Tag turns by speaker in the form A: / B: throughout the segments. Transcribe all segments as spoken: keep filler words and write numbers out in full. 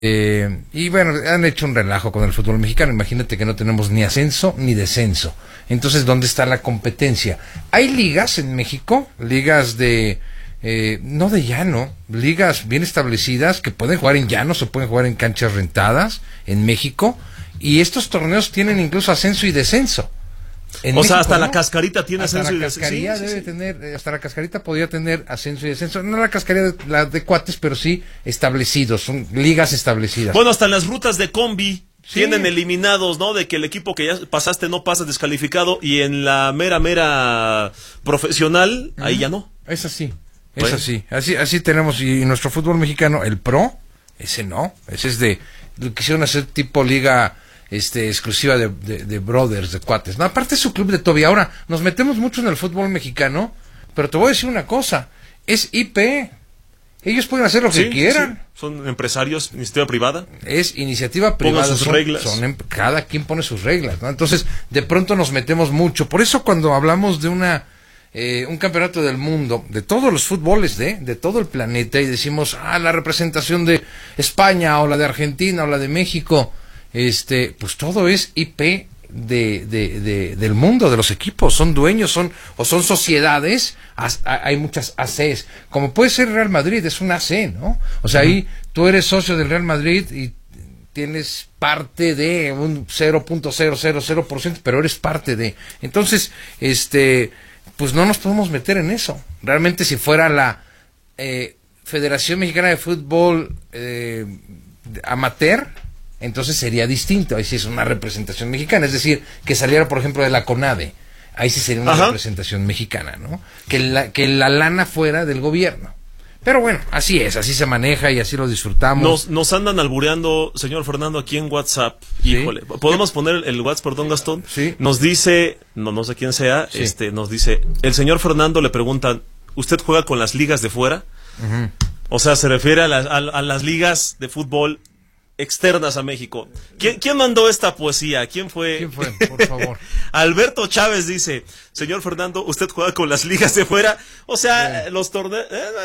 A: Eh, y bueno, han hecho un relajo con el fútbol mexicano. Imagínate que no tenemos ni ascenso ni descenso. Entonces, ¿dónde está la competencia? Hay ligas en México, ligas de, eh, no de llano, ligas bien establecidas que pueden jugar en llanos o pueden jugar en canchas rentadas en México. Y estos torneos tienen incluso ascenso y descenso. En
B: o
A: México,
B: sea, hasta
A: ¿no?
B: la Cascarita tiene
A: hasta
B: ascenso
A: la
B: y descenso.
A: cascarilla
B: Sí,
A: debe
B: sí, sí.
A: tener, hasta la Cascarita podría tener ascenso y descenso. No la Cascarilla de, la de cuates, pero sí establecidos, son ligas establecidas.
B: Bueno, hasta en las rutas de combi
A: Sí.
B: tienen eliminados, ¿no? De que el equipo que ya pasaste no pasa descalificado, y en la mera, mera profesional, ahí ya no.
A: Es así, es
B: Bueno.
A: así. Así así tenemos, y nuestro fútbol mexicano, el pro, ese no, ese es de, lo quisieron hacer tipo liga este exclusiva de, de, de brothers, de cuates. No, aparte es su club de Toby. Ahora, nos metemos mucho en el fútbol mexicano, pero te voy a decir una cosa, es I P. Ellos pueden hacer lo que
B: Sí,
A: quieran.
B: sí. Son empresarios, iniciativa privada.
A: Es iniciativa privada.
B: Pongan sus
A: son,
B: reglas.
A: son em- cada quien pone sus reglas, ¿no? Entonces, de pronto nos metemos mucho. Por eso cuando hablamos de una eh, un campeonato del mundo, de todos los fútboles, de, de todo el planeta, y decimos, ah, la representación de España, o la de Argentina, o la de México, este, pues todo es I P de, de, de, del mundo, de los equipos, son dueños, son, o son sociedades, as, a, hay muchas A Cs, como puede ser Real Madrid, es un A C, ¿no? O sea, uh-huh. ahí tú eres socio del Real Madrid y tienes parte de un cero punto cero cero cero por ciento, pero eres parte de, entonces, este, pues no nos podemos meter en eso. Realmente, si fuera la eh, Federación Mexicana de Fútbol eh, amateur, entonces sería distinto. Ahí sí es una representación mexicana, es decir, que saliera, por ejemplo, de la CONADE, ahí sí sería una Ajá. representación mexicana, ¿no? Que la, que la lana fuera del gobierno. Pero bueno, así es, así se maneja y así lo disfrutamos.
B: Nos, nos andan albureando, señor Fernando, aquí en WhatsApp. ¿Sí? Híjole, ¿podemos poner el WhatsApp, perdón, Gastón?
A: Sí.
B: Nos dice, no, no sé quién sea, sí. este, nos dice, el señor Fernando le preguntan, ¿usted juega con las ligas de fuera? Uh-huh. O sea, se refiere a, la, a, a las ligas de fútbol externas a México. ¿Quién, ¿Quién mandó esta poesía? ¿Quién fue?
A: ¿Quién fue? Por favor.
B: Alberto Chávez dice, señor Fernando, ¿usted juega con las ligas de fuera? O sea, sí. los torneos...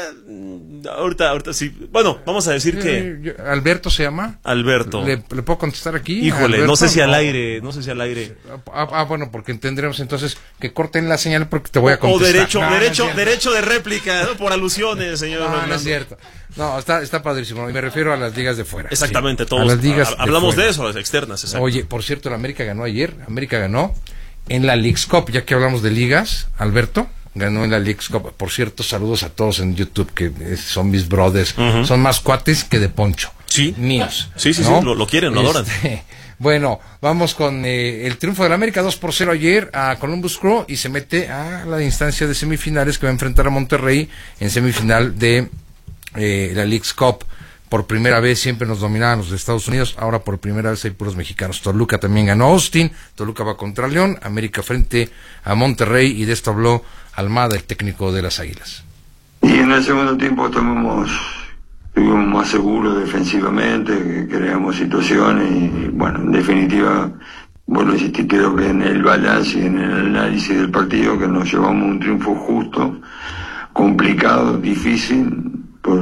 B: Eh, ahorita, ahorita sí. Bueno, vamos a decir
A: sí,
B: que...
A: Yo, ¿Alberto se llama?
B: Alberto.
A: ¿Le, ¿Le puedo contestar aquí?
B: Híjole,
A: Alberto,
B: no sé si al
A: no.
B: aire, no sé si al aire.
A: Ah, ah, bueno, porque tendremos entonces que corten la señal porque te voy a contestar.
B: O derecho,
A: no,
B: derecho,
A: no
B: derecho de réplica, ¿no? Por alusiones, señor
A: no,
B: Fernando.
A: No es cierto. No, está, está padrísimo. Y me refiero a las ligas de fuera.
B: Exactamente,
A: sí.
B: todos.
A: A las ligas
B: a, hablamos
A: de,
B: de eso, las externas. Exacto.
A: Oye, por cierto, la América ganó ayer. América ganó en la Leagues Cup, ya que hablamos de ligas. Alberto ganó en la Leagues Cup. Por cierto, saludos a todos en YouTube, que son mis brothers. Uh-huh. Son más cuates que de Poncho.
B: Sí.
A: Míos.
B: Sí, sí,
A: ¿no?
B: sí, lo, lo quieren, lo adoran.
A: Este, bueno, vamos con eh, el triunfo de la América dos por cero ayer a Columbus Crew y se mete a la instancia de semifinales que va a enfrentar a Monterrey en semifinal de eh, la Leagues Cup. Por primera vez siempre nos dominaban los de Estados Unidos, ahora por primera vez hay puros mexicanos. Toluca también ganó Austin, Toluca va contra León, América frente a Monterrey, y de esto habló Almada, el técnico de las Águilas.
C: Y en el segundo tiempo estuvimos, estuvimos más seguros defensivamente, que creamos situaciones y bueno, en definitiva, bueno, insistí, creo que en el balance y en el análisis del partido que nos llevamos un triunfo justo, complicado, difícil, por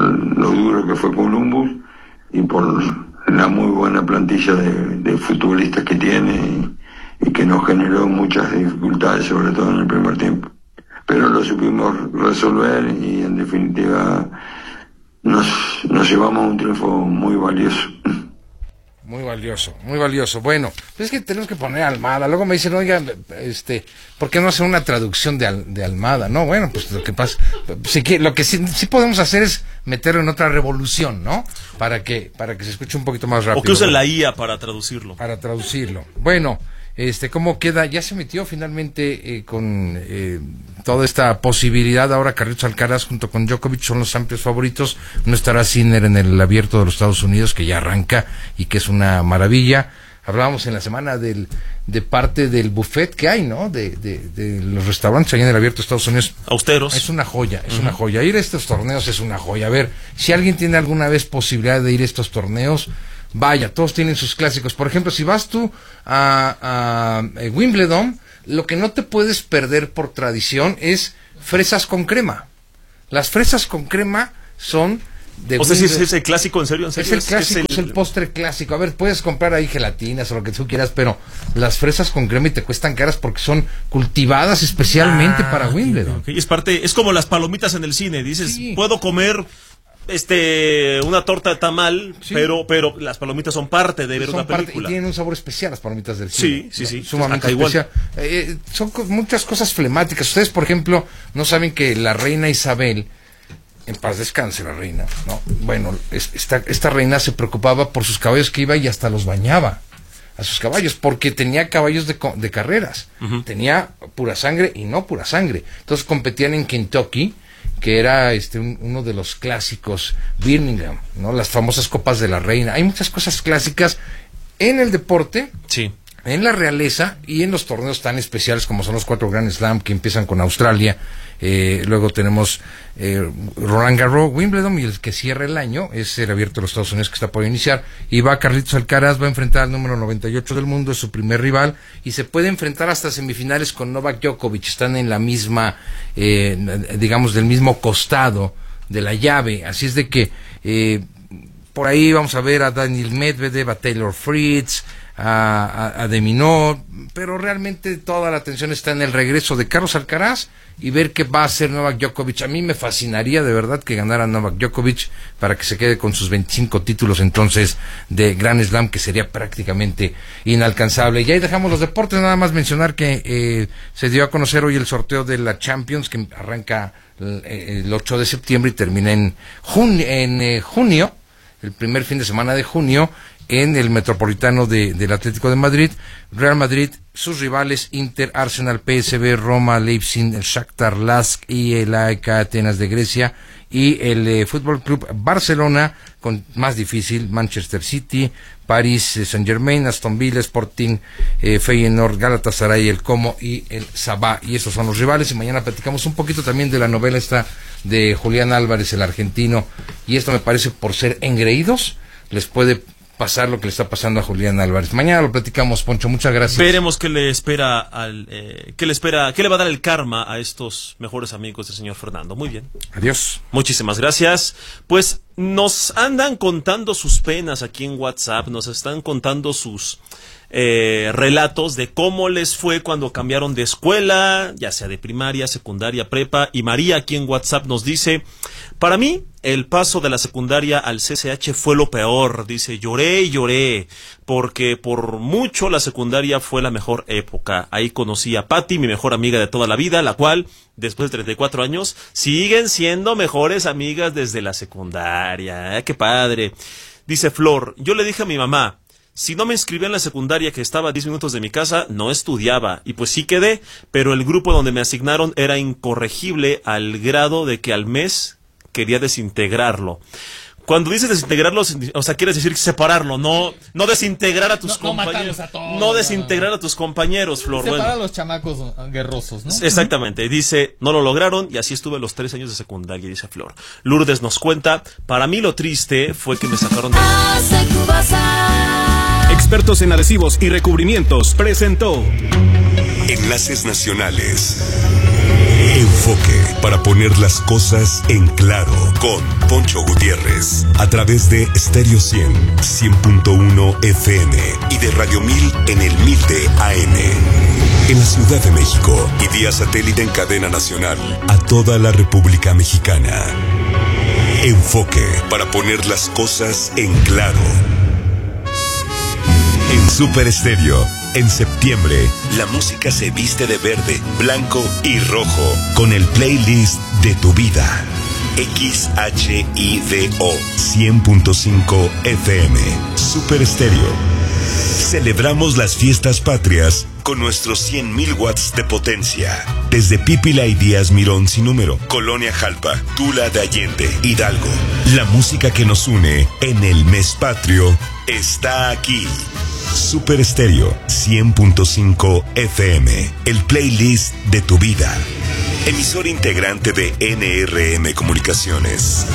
C: lo duro que fue Columbus y por la muy buena plantilla de, de futbolistas que tiene y, y que nos generó muchas dificultades, sobre todo en el primer tiempo. Pero lo supimos resolver y en definitiva nos, nos llevamos un triunfo muy valioso.
A: Muy valioso, muy valioso. Bueno, pues es que tenemos que poner Almada. Luego me dicen, oigan, este, ¿por qué no hacer una traducción de, Al, de Almada? No, bueno, pues lo que pasa, sí que, lo que sí, sí podemos hacer es meterlo en otra revolución, ¿no? Para que, para que se escuche un poquito más rápido.
B: O que usen la I A para traducirlo.
A: Para traducirlo. Bueno, este, ¿cómo queda? Ya se metió finalmente eh, con eh, toda esta posibilidad. Ahora Carlitos Alcaraz junto con Djokovic son los amplios favoritos. No estará Sinner en el Abierto de los Estados Unidos, que ya arranca y que es una maravilla. Hablábamos en la semana del de parte del buffet que hay, ¿no? De, de, de los restaurantes allá en el Abierto de Estados Unidos.
B: Austeros.
A: Es una joya, es uh-huh. una joya. Ir a estos torneos es una joya. A ver, si alguien tiene alguna vez posibilidad de ir a estos torneos, vaya, todos tienen sus clásicos. Por ejemplo, si vas tú a, a, a Wimbledon, lo que no te puedes perder por tradición es fresas con crema. Las fresas con crema son de
B: o sea,
A: Wimbledon.
B: ¿es, es el clásico, en serio? ¿En serio?
A: Es el clásico, es el... es el postre clásico. A ver, puedes comprar ahí gelatinas o lo que tú quieras, pero las fresas con crema y te cuestan caras porque son cultivadas especialmente ah, para Wimbledon.
B: Okay. Es parte, es como las palomitas en el cine. Dices, sí. puedo comer este una torta de tamal, sí. pero pero las palomitas son parte de ver son una película.
A: Parte, y tienen un sabor especial las palomitas del cine.
B: Sí, sí, sí.
A: Sumamente especial. Eh, son co- muchas cosas flemáticas. Ustedes, por ejemplo, no saben que la reina Isabel, en paz descanse la reina, ¿no? Bueno, es, esta, esta reina se preocupaba por sus caballos, que iba y hasta los bañaba a sus caballos, porque tenía caballos de, de carreras. Uh-huh. Tenía pura sangre y no pura sangre. Entonces competían en Kentucky, que era este un, uno de los clásicos, Birmingham, ¿no? Las famosas copas de la reina. Hay muchas cosas clásicas en el deporte,
B: sí,
A: en la realeza y en los torneos tan especiales como son los cuatro Grand Slam que empiezan con Australia. Eh, luego tenemos eh, Roland Garros, Wimbledon, y el que cierra el año es el Abierto de los Estados Unidos, que está por iniciar, y va Carlitos Alcaraz, va a enfrentar al número noventa y ocho del mundo, es su primer rival, y se puede enfrentar hasta semifinales con Novak Djokovic. Están en la misma, eh, digamos, del mismo costado de la llave, así es de que eh, por ahí vamos a ver a Daniil Medvedev, a Taylor Fritz, a, a, a De Minaur, pero realmente toda la atención está en el regreso de Carlos Alcaraz y ver qué va a hacer Novak Djokovic. A mí me fascinaría de verdad que ganara Novak Djokovic para que se quede con sus veinticinco títulos entonces de Grand Slam, que sería prácticamente inalcanzable. Y ahí dejamos los deportes, nada más mencionar que eh, se dio a conocer hoy el sorteo de la Champions, que arranca el, el ocho de septiembre y termina en junio, en eh, junio, el primer fin de semana de junio, en el Metropolitano de, del Atlético de Madrid. Real Madrid, sus rivales Inter, Arsenal, P S V, Roma, Leipzig, el Shakhtar, Lask y el A E K Atenas de Grecia, y el eh, Fútbol Club Barcelona, con más difícil, Manchester City, París, eh, Saint-Germain, Aston Villa, Sporting, eh, Feyenoord, Galatasaray, el Como y el Sabah. Y esos son los rivales. Y mañana platicamos un poquito también de la novela esta de Julián Álvarez, el argentino. Y esto me parece, por ser engreídos, les puede pasar lo que le está pasando a Julián Álvarez. Mañana lo platicamos, Poncho, muchas gracias.
B: Veremos qué le espera al eh, qué le espera, qué le va a dar el karma a estos mejores amigos del señor Fernando. Muy bien.
A: Adiós.
B: Muchísimas gracias. Pues nos andan contando sus penas aquí en WhatsApp, nos están contando sus eh, relatos de cómo les fue cuando cambiaron de escuela, ya sea de primaria, secundaria, prepa. Y María aquí en WhatsApp nos dice: para mí, el paso de la secundaria al C C H fue lo peor. Dice, lloré y lloré, porque por mucho la secundaria fue la mejor época. Ahí conocí a Patti, mi mejor amiga de toda la vida, la cual, después de treinta y cuatro años, siguen siendo mejores amigas desde la secundaria. ¿Eh? ¡Qué padre! Dice Flor, yo le dije a mi mamá, si no me inscribía en la secundaria, que estaba a diez minutos de mi casa, no estudiaba. Y pues sí quedé, pero el grupo donde me asignaron era incorregible al grado de que al mes quería desintegrarlo. Cuando dices desintegrarlo, o sea, quieres decir separarlo, no no desintegrar a tus no, compañeros. No, a todos, no desintegrar a tus compañeros, Flor.
D: Separar
B: bueno.
D: a los chamacos guerrosos, ¿no?
B: Exactamente. Dice, no lo lograron y así estuve los tres años de secundaria, dice Flor. Lourdes nos cuenta, para mí lo triste fue que me sacaron de...
E: Expertos en adhesivos y recubrimientos presentó
F: Enlaces Nacionales. Enfoque para poner las cosas en claro con Poncho Gutiérrez a través de Stereo cien, cien punto uno F M y de Radio mil en el mil de A M. En la Ciudad de México y vía satélite en cadena nacional a toda la República Mexicana. Enfoque para poner las cosas en claro. En Super Estéreo, en septiembre, la música se viste de verde, blanco y rojo con el playlist de tu vida. X H I D O cien punto cinco F M. Super Estéreo. Celebramos las fiestas patrias con nuestros cien mil watts de potencia. Desde Pípila y Díaz Mirón sin número, Colonia Jalpa, Tula de Allende, Hidalgo. La música que nos une en el mes patrio está aquí. Super Estéreo cien punto cinco F M, el playlist de tu vida. Emisor integrante de N R M Comunicaciones.